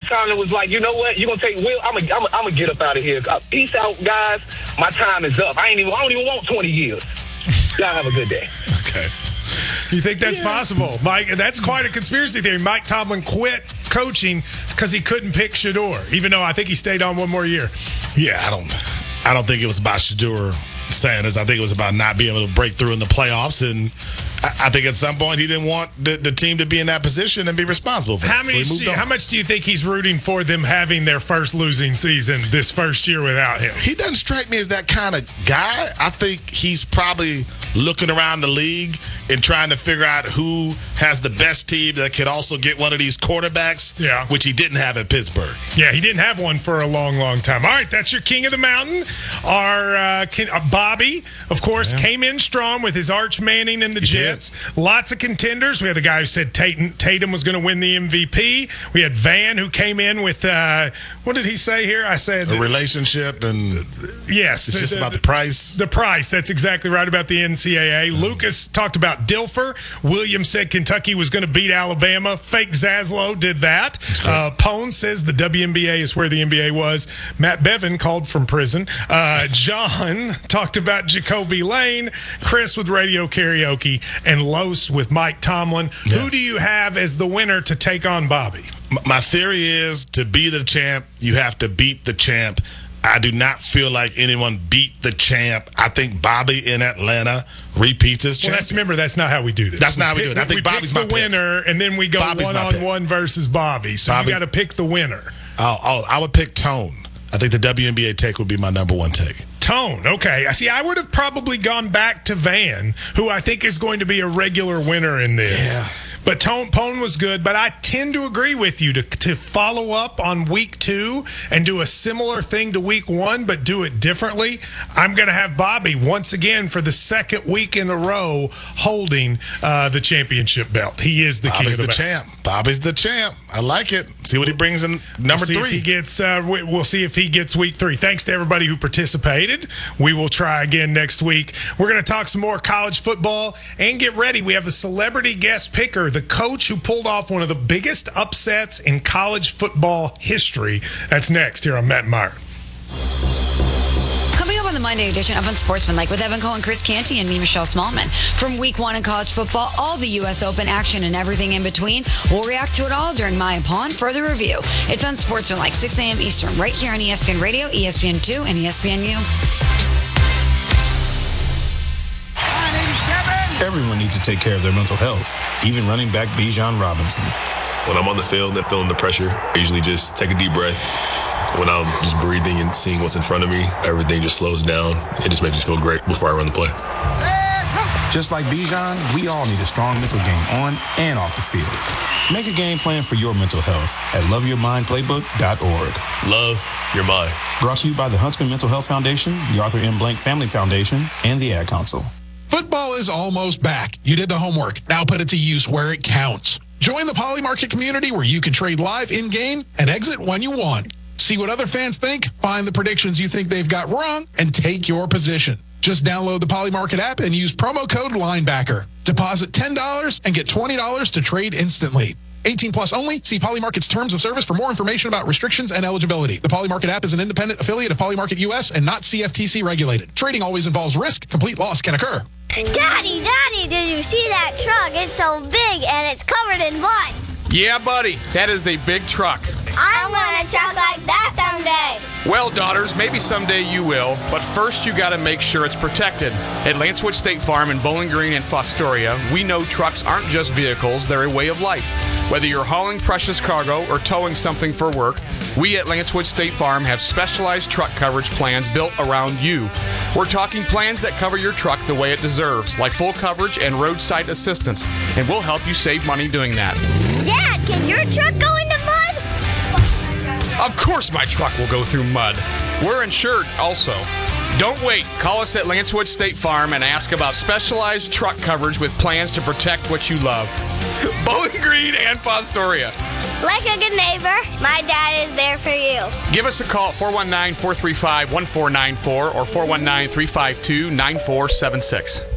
Tomlin was like, you know what? You're going to take Will. I'm gonna get up out of here. Peace out, guys. My time is up. I don't even want 20 years. Y'all have a good day. Okay. You think that's possible, Mike? That's quite a conspiracy theory. Mike Tomlin quit coaching because he couldn't pick Shedeur, even though I think he stayed on one more year. Yeah, I don't think it was about Shedeur Sanders. I think it was about not being able to break through in the playoffs, and I think at some point he didn't want the team to be in that position and be responsible for it. How much do you think he's rooting for them having their first losing season this first year without him? He doesn't strike me as that kind of guy. I think he's probably looking around the league and trying to figure out who has the best team that could also get one of these quarterbacks, which he didn't have at Pittsburgh. Yeah, he didn't have one for a long, long time. All right, that's your King of the Mountain. Our Bobby, of course, came in strong with his Arch Manning and the Jets. Lots of contenders. We had the guy who said Tatum was going to win the MVP. We had Van, who came in with, what did he say here? I said... a relationship, and yes, it's just about the price. The price. That's exactly right about the NCAA. Lucas talked about Dilfer. Williams said Kentucky was going to beat Alabama. Fake Zaslow did that. Pone says the WNBA is where the NBA was. Matt Bevin called from prison. John talked about Jacoby Lane. Chris with Radio Karaoke. And Los with Mike Tomlin. Yeah. Who do you have as the winner to take on Bobby? My theory is to be the champ, you have to beat the champ. I do not feel like anyone beat the champ. I think Bobby in Atlanta repeats his champ. Remember, that's not how we do this. That's not how we do it. I think Bobby's my pick. We pick the winner, and then we go one-on-one versus Bobby. So you got to pick the winner. Oh, I would pick Tone. I think the WNBA take would be my number one take. Tone, okay. See, I would have probably gone back to Van, who I think is going to be a regular winner in this. Yeah. But Pone was good, but I tend to agree with you to follow up on week 2 and do a similar thing to week 1, but do it differently. I'm going to have Bobby once again for the second week in a row holding the championship belt. He is the king of the champ. Bobby's the champ. I like it. See what he brings in number 3. We'll see if he gets week 3. Thanks to everybody who participated. We will try again next week. We're going to talk some more college football and get ready. We have a celebrity guest picker, the coach who pulled off one of the biggest upsets in college football history. That's next here on Matt and Meyer. Coming up on the Monday edition of Unsportsmanlike with Evan Cohen, Chris Canty, and me, Michelle Smallman. From week 1 in college football, all the U.S. Open action and everything in between. We'll react to it all during My Upon Further Review. It's Unsportsmanlike, 6 a.m. Eastern, right here on ESPN Radio, ESPN2, and ESPNU. Everyone needs to take care of their mental health, even running back Bijan Robinson. When I'm on the field and feeling the pressure, I usually just take a deep breath. When I'm just breathing and seeing what's in front of me, everything just slows down. It just makes me feel great before I run the play. Just like Bijan, we all need a strong mental game on and off the field. Make a game plan for your mental health at loveyourmindplaybook.org. Love your mind. Brought to you by the Huntsman Mental Health Foundation, the Arthur M. Blank Family Foundation, and the Ad Council. Football is almost back. You did the homework. Now put it to use where it counts. Join the Poly Market community where you can trade live in-game and exit when you want. See what other fans think, find the predictions you think they've got wrong, and take your position. Just download the Poly Market app and use promo code LINEBACKER. Deposit $10 and get $20 to trade instantly. 18 plus only. See Poly Market's terms of service for more information about restrictions and eligibility. The Poly Market app is an independent affiliate of Poly Market US and not CFTC regulated. Trading always involves risk. Complete loss can occur. Daddy, did you see that truck? It's so big and it's covered in mud. Yeah, buddy, that is a big truck. I want a truck like that someday. Well, daughters, maybe someday you will, but first you got to make sure it's protected. At Lancewood State Farm in Bowling Green and Fostoria, we know trucks aren't just vehicles, they're a way of life. Whether you're hauling precious cargo or towing something for work, we at Lancewood State Farm have specialized truck coverage plans built around you. We're talking plans that cover your truck the way it deserves, like full coverage and roadside assistance, and we'll help you save money doing that. Dad, can your truck go into mud? Of course my truck will go through mud. We're insured also. Don't wait. Call us at Lancewood State Farm and ask about specialized truck coverage with plans to protect what you love. Bowling Green and Fostoria. Like a good neighbor, my dad is there for you. Give us a call at 419-435-1494 or 419-352-9476.